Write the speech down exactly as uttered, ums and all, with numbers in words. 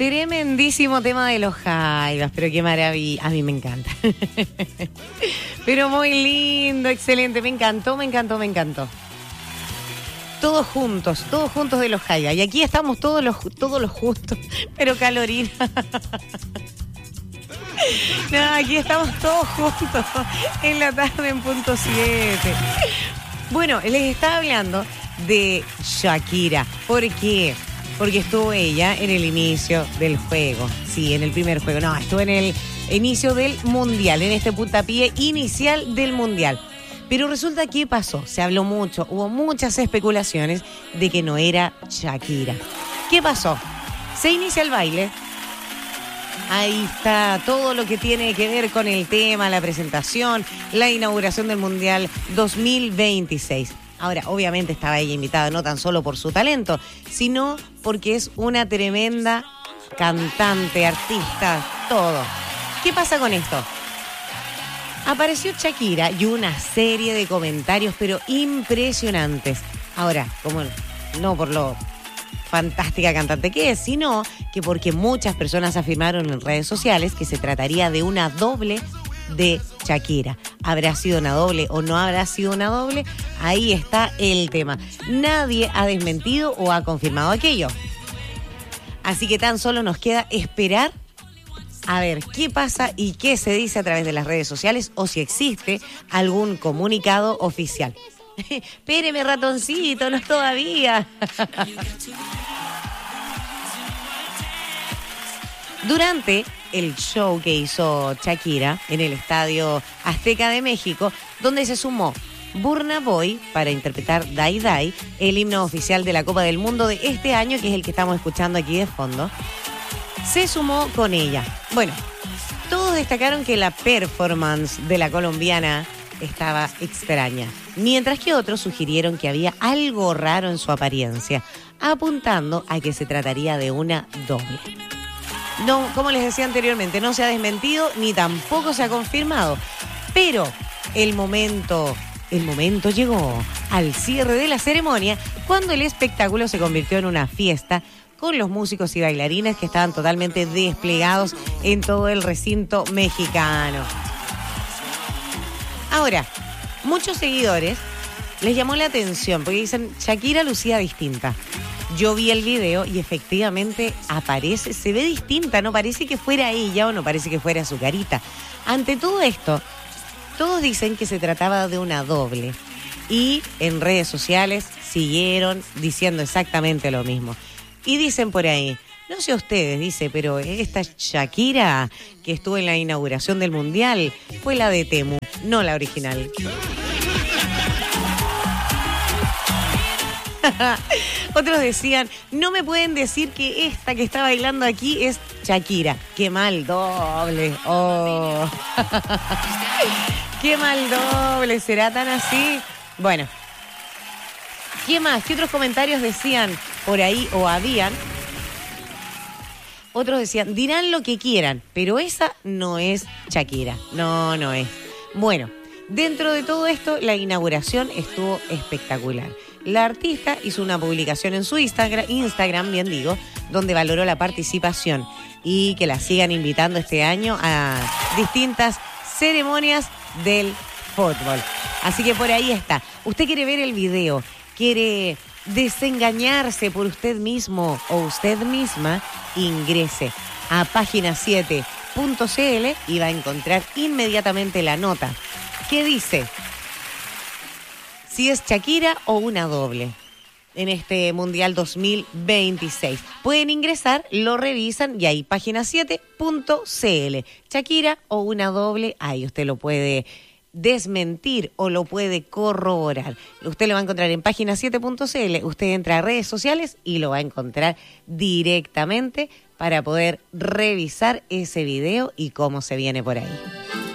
Tremendísimo tema de los Jaivas, pero qué maravilla. A mí me encanta. Pero muy lindo, excelente. Me encantó, me encantó, me encantó. Todos juntos, todos juntos de los Jaivas. Y aquí estamos todos los, todos los justos, pero Calorina. No, aquí estamos todos juntos en la tarde en punto siete. Bueno, les estaba hablando de Shakira. ¿Por qué? Porque estuvo ella en el inicio del juego. Sí, en el primer juego. No, estuvo en el inicio del Mundial, en este puntapié inicial del Mundial. Pero resulta que pasó, se habló mucho, hubo muchas especulaciones de que no era Shakira. ¿Qué pasó? Se inicia el baile. Ahí está todo lo que tiene que ver con el tema, la presentación, la inauguración del Mundial dos mil veintiséis. Ahora, obviamente estaba ella invitada no tan solo por su talento, sino porque es una tremenda cantante, artista, todo. ¿Qué pasa con esto? Apareció Shakira y una serie de comentarios, pero impresionantes. Ahora, como no por lo fantástica cantante que es, sino que porque muchas personas afirmaron en redes sociales que se trataría de una doble de Shakira. ¿Habrá sido una doble o no habrá sido una doble? Ahí está el tema. Nadie ha desmentido o ha confirmado aquello. Así que tan solo nos queda esperar a ver qué pasa y qué se dice a través de las redes sociales o si existe algún comunicado oficial. Espéreme, ratoncito, no es todavía. Durante el show que hizo Shakira en el Estadio Azteca de México, donde se sumó Burna Boy para interpretar Dai Dai, el himno oficial de la Copa del Mundo de este año, que es el que estamos escuchando aquí de fondo, se sumó con ella. Bueno, todos destacaron que la performance de la colombiana estaba extraña, mientras que otros sugirieron que había algo raro en su apariencia, apuntando a que se trataría de una doble. No, como les decía anteriormente, no se ha desmentido ni tampoco se ha confirmado, pero el momento, el momento llegó al cierre de la ceremonia, cuando el espectáculo se convirtió en una fiesta con los músicos y bailarines que estaban totalmente desplegados en todo el recinto mexicano. Ahora, muchos seguidores les llamó la atención porque dicen, Shakira lucía distinta. Yo vi el video y efectivamente aparece, se ve distinta, no parece que fuera ella o no parece que fuera su carita. Ante todo esto, todos dicen que se trataba de una doble y en redes sociales siguieron diciendo exactamente lo mismo. Y dicen por ahí, no sé ustedes, dice, pero esta Shakira que estuvo en la inauguración del Mundial fue la de Temu, no la original. Otros decían, no me pueden decir que esta que está bailando aquí es Shakira. Qué mal doble. Oh. Qué mal doble. ¿Será tan así? Bueno. ¿Qué más? ¿Qué otros comentarios decían por ahí o habían? Otros decían, dirán lo que quieran, pero esa no es Shakira. No, no es. Bueno, dentro de todo esto, la inauguración estuvo espectacular. La artista hizo una publicación en su Instagram, Instagram, bien digo, donde valoró la participación y que la sigan invitando este año a distintas ceremonias del fútbol. Así que por ahí está. Usted quiere ver el video, quiere desengañarse por usted mismo o usted misma, ingrese a página siete punto c l y va a encontrar inmediatamente la nota que dice si es Shakira o una doble en este Mundial dos mil veintiséis. Pueden ingresar, lo revisan y ahí página siete punto c l. Shakira o una doble, ahí usted lo puede desmentir o lo puede corroborar. Usted lo va a encontrar en página siete punto c l. Usted entra a redes sociales y lo va a encontrar directamente para poder revisar ese video y cómo se viene por ahí.